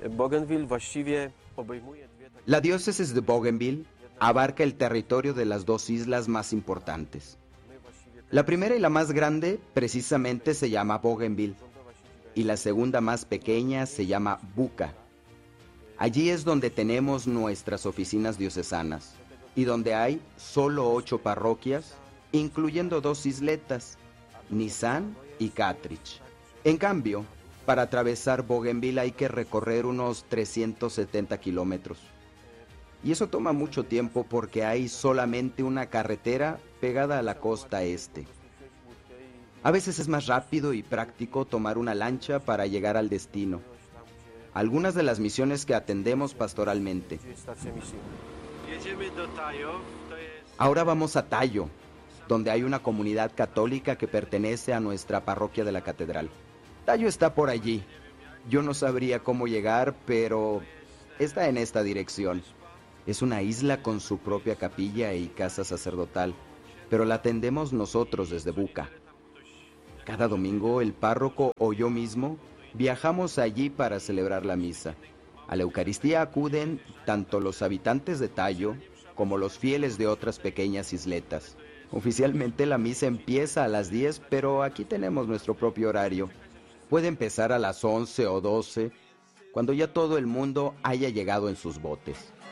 Bougainville właściwie obejmuje La diócesis de Bougainville abarca el territorio de las dos islas más importantes. La primera y la más grande precisamente se llama Bougainville y la segunda más pequeña se llama Buca. Allí es donde tenemos nuestras oficinas diocesanas y donde hay solo 8 parroquias, incluyendo 2 isletas, Nisan y Cattrich. En cambio, para atravesar Bougainville hay que recorrer unos 370 kilómetros. Y eso toma mucho tiempo porque hay solamente una carretera pegada a la costa este. A veces es más rápido y práctico tomar una lancha para llegar al destino. Algunas de las misiones que atendemos pastoralmente. Ahora vamos a Tayo, donde hay una comunidad católica que pertenece a nuestra parroquia de la catedral. Tayo está por allí. Yo no sabría cómo llegar, pero está en esta dirección. Es una isla con su propia capilla y casa sacerdotal, pero la atendemos nosotros desde Buca. Cada domingo el párroco o yo mismo viajamos allí para celebrar la misa. A la Eucaristía acuden tanto los habitantes de Tayo como los fieles de otras pequeñas isletas. Oficialmente la misa empieza a las 10, pero aquí tenemos nuestro propio horario. Puede empezar a las 11 o 12, cuando ya todo el mundo haya llegado en sus botes.